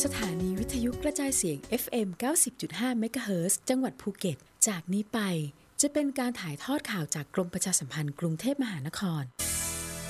สถานีวิทยุกระจายเสียง FM 90.5 เมกะเฮิรตซ์จังหวัดภูเก็ตจากนี้ไปจะเป็นการถ่ายทอดข่าวจากกรมประชาสัมพันธ์กรุงเทพมหานคร